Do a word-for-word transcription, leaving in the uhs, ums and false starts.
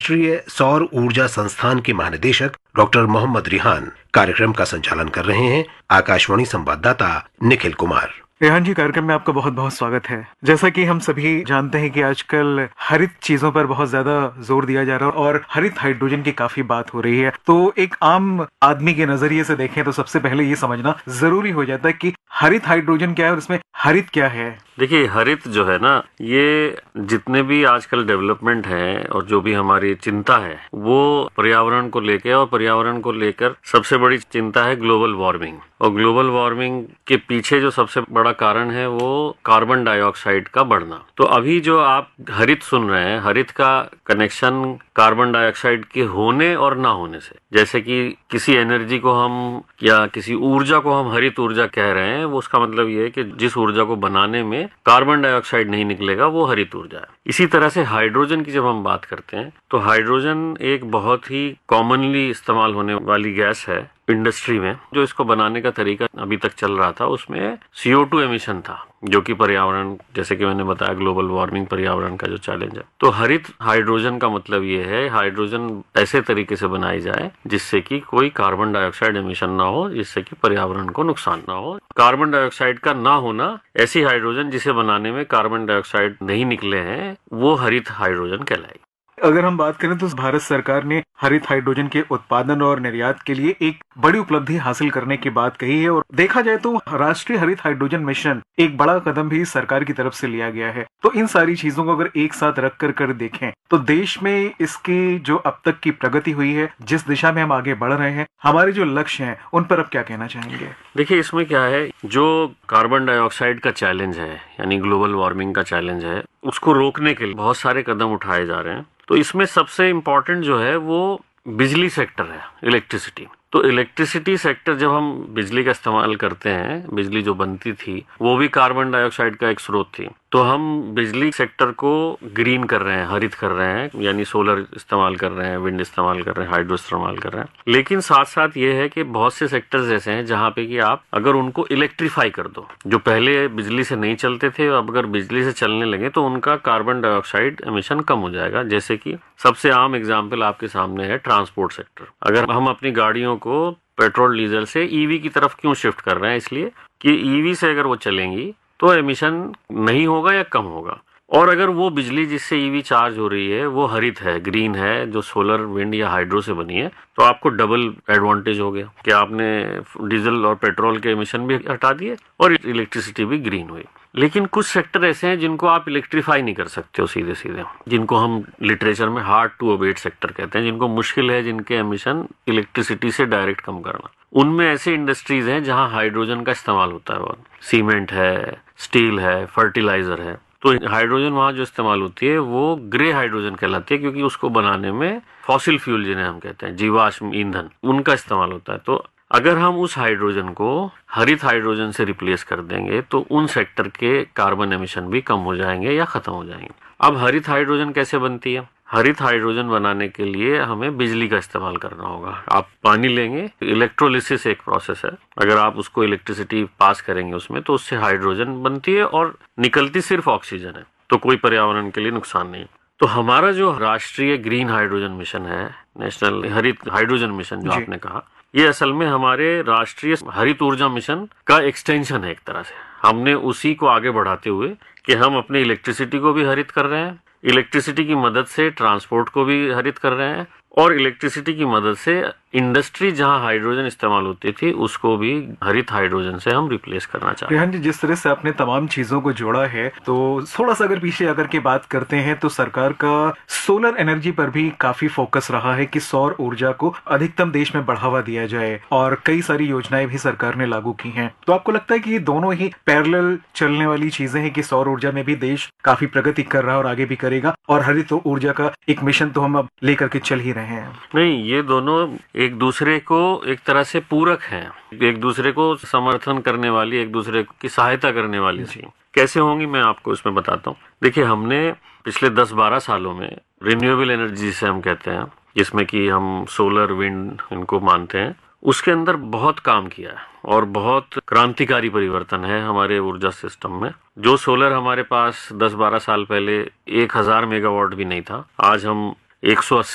राष्ट्रीय सौर ऊर्जा संस्थान के महानिदेशक डॉक्टर मोहम्मद रिहान कार्यक्रम का संचालन कर रहे हैं। आकाशवाणी संवाददाता निखिल कुमार। रेहान जी, कार्यक्रम में आपका बहुत बहुत स्वागत है। जैसा कि हम सभी जानते हैं कि आजकल हरित चीजों पर बहुत ज्यादा जोर दिया जा रहा है और हरित हाइड्रोजन की काफी बात हो रही है। तो एक आम आदमी के नजरिए से देखें तो सबसे पहले ये समझना जरूरी हो जाता है कि हरित हाइड्रोजन क्या है और इसमें हरित क्या है। देखिए, हरित जो है ना, ये जितने भी आजकल डेवलपमेंट है और जो भी हमारी चिंता है वो पर्यावरण को लेकर, और पर्यावरण को लेकर सबसे बड़ी चिंता है ग्लोबल वार्मिंग। और ग्लोबल वार्मिंग के पीछे जो सबसे बड़ा कारण है वो कार्बन डाइऑक्साइड का बढ़ना। तो अभी जो आप हरित सुन रहे हैं, हरित का कनेक्शन कार्बन डाइऑक्साइड के होने और ना होने से, जैसे कि किसी एनर्जी को हम या किसी ऊर्जा को हम हरित ऊर्जा कह रहे हैं, वो उसका मतलब ये है कि जिस ऊर्जा को बनाने में कार्बन डाइऑक्साइड नहीं निकलेगा वो हरित ऊर्जा है। इसी तरह से हाइड्रोजन की जब हम बात करते हैं तो हाइड्रोजन एक बहुत ही कॉमनली इस्तेमाल होने वाली गैस है इंडस्ट्री में। जो इसको बनाने का तरीका अभी तक चल रहा था उसमें सी ओ टू एमिशन था, जो कि पर्यावरण, जैसे कि मैंने बताया, ग्लोबल वार्मिंग पर्यावरण का जो चैलेंज है। तो हरित हाइड्रोजन का मतलब ये है हाइड्रोजन ऐसे तरीके से बनाई जाए जिससे कि कोई कार्बन डाइऑक्साइड एमिशन ना हो, जिससे कि पर्यावरण को नुकसान ना हो। कार्बन डाइऑक्साइड का ना होना, ऐसी हाइड्रोजन जिसे बनाने में कार्बन डाइऑक्साइड नहीं निकले हैं, वो हरित हाइड्रोजन कहलाएगी। अगर हम बात करें तो भारत सरकार ने हरित हाइड्रोजन के उत्पादन और निर्यात के लिए एक बड़ी उपलब्धि हासिल करने की बात कही है। और देखा जाए तो राष्ट्रीय हरित हाइड्रोजन मिशन एक बड़ा कदम भी सरकार की तरफ से लिया गया है। तो इन सारी चीजों को अगर एक साथ रख कर कर देखें तो देश में इसकी जो अब तक की प्रगति हुई है, जिस दिशा में हम आगे बढ़ रहे हैं, हमारे जो लक्ष्य हैं, उन पर अब क्या कहना चाहेंगे? देखिए, इसमें क्या है, जो कार्बन डाइऑक्साइड का चैलेंज है यानी ग्लोबल वार्मिंग का चैलेंज है, उसको रोकने के लिए बहुत सारे कदम उठाए जा रहे हैं। तो इसमें सबसे इम्पोर्टेंट जो है वो बिजली सेक्टर है, इलेक्ट्रिसिटी। तो इलेक्ट्रिसिटी सेक्टर, जब हम बिजली का इस्तेमाल करते हैं, बिजली जो बनती थी वो भी कार्बन डाइऑक्साइड का एक स्रोत थी। तो हम बिजली सेक्टर को ग्रीन कर रहे हैं, हरित कर रहे हैं, यानी सोलर इस्तेमाल कर रहे हैं, विंड इस्तेमाल कर रहे हैं, हाइड्रो इस्तेमाल कर रहे हैं। लेकिन साथ साथ ये है कि बहुत से सेक्टर्स ऐसे हैं जहाँ पे कि आप अगर उनको इलेक्ट्रीफाई कर दो, जो पहले बिजली से नहीं चलते थे, अब अगर बिजली से चलने लगे तो उनका कार्बन डाइऑक्साइड एमिशन कम हो जाएगा। जैसे कि सबसे आम एग्जाम्पल आपके सामने है ट्रांसपोर्ट सेक्टर। अगर हम अपनी गाड़ियों को पेट्रोल डीजल से ईवी की तरफ क्यों शिफ्ट कर रहे हैं? इसलिए कि ईवी से अगर वो चलेंगी तो एमिशन नहीं होगा या कम होगा। और अगर वो बिजली जिससे ईवी चार्ज हो रही है वो हरित है, ग्रीन है, जो सोलर, विंड या हाइड्रो से बनी है, तो आपको डबल एडवांटेज हो गया कि आपने डीजल और पेट्रोल के एमिशन भी हटा दिए और इलेक्ट्रिसिटी भी ग्रीन हुई। लेकिन कुछ सेक्टर ऐसे हैं जिनको आप इलेक्ट्रीफाई नहीं कर सकते हो सीधे सीधे, जिनको हम लिटरेचर में हार्ड टू अबेट सेक्टर कहते हैं, जिनको मुश्किल है जिनके एमिशन इलेक्ट्रिसिटी से डायरेक्ट कम करना। उनमें ऐसे इंडस्ट्रीज हैं जहां हाइड्रोजन का इस्तेमाल होता है, बहुत सीमेंट है, स्टील है, फर्टिलाइजर है। तो हाइड्रोजन वहां जो इस्तेमाल होती है वो ग्रे हाइड्रोजन कहलाती है, क्योंकि उसको बनाने में फॉसिल फ्यूल जिन्हें हम कहते हैं, जीवाश्म ईंधन, उनका इस्तेमाल होता है। तो अगर हम उस हाइड्रोजन को हरित हाइड्रोजन से रिप्लेस कर देंगे तो उन सेक्टर के कार्बन एमिशन भी कम हो जाएंगे या खत्म हो जाएंगे। अब हरित हाइड्रोजन कैसे बनती है? हरित हाइड्रोजन बनाने के लिए हमें बिजली का इस्तेमाल करना होगा। आप पानी लेंगे, इलेक्ट्रोलिसिस एक प्रोसेस है, अगर आप उसको इलेक्ट्रिसिटी पास करेंगे उसमें तो उससे हाइड्रोजन बनती है और निकलती सिर्फ ऑक्सीजन है, तो कोई पर्यावरण के लिए नुकसान नहीं। तो हमारा जो राष्ट्रीय ग्रीन हाइड्रोजन मिशन है, नेशनल हरित हाइड्रोजन मिशन जो आपने कहा, ये असल में हमारे राष्ट्रीय हरित ऊर्जा मिशन का एक्सटेंशन है एक तरह से। हमने उसी को आगे बढ़ाते हुए कि हम अपनी इलेक्ट्रिसिटी को भी हरित कर रहे हैं, इलेक्ट्रिसिटी की मदद से ट्रांसपोर्ट को भी हरित कर रहे हैं, और इलेक्ट्रिसिटी की मदद से इंडस्ट्री जहां हाइड्रोजन इस्तेमाल होती थी उसको भी हरित हाइड्रोजन से हम रिप्लेस करना चाहते हैं। रेहान जी, जिस तरह से आपने तमाम चीजों को जोड़ा है, तो थोड़ा सा अगर पीछे अगर की बात करते हैं तो सरकार का सोलर एनर्जी पर भी काफी फोकस रहा है कि सौर ऊर्जा को अधिकतम देश में बढ़ावा दिया जाए, और कई सारी योजनाएं भी सरकार ने लागू की हैं। तो आपको लगता है कि ये दोनों ही पैरेलल चलने वाली चीजें हैं कि सौर ऊर्जा में भी देश काफी प्रगति कर रहा है और आगे भी करेगा, और हरित ऊर्जा का एक मिशन तो हम अब लेकर के चल ही रहे हैं? नहीं, ये दोनों एक दूसरे को एक तरह से पूरक हैं, एक दूसरे को समर्थन करने वाली, एक दूसरे की सहायता करने वाली थी। कैसे होंगी मैं आपको इसमें बताता हूँ। देखिए, हमने पिछले दस बारह सालों में रिन्यूएबल एनर्जी जिसे हम कहते हैं, जिसमें कि हम सोलर, विंड इनको मानते हैं, उसके अंदर बहुत काम किया है और बहुत क्रांतिकारी परिवर्तन है हमारे ऊर्जा सिस्टम में। जो सोलर हमारे पास दस बारह साल पहले एक हजार मेगावाट भी नहीं था, आज हम एक सौ अस्सी